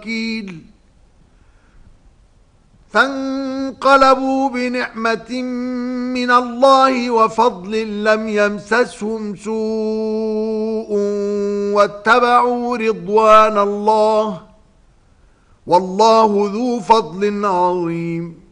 وكيل فانقلبوا بنعمة من الله وفضل لم يمسسهم سوء واتبعوا رضوان الله والله ذو فضل عظيم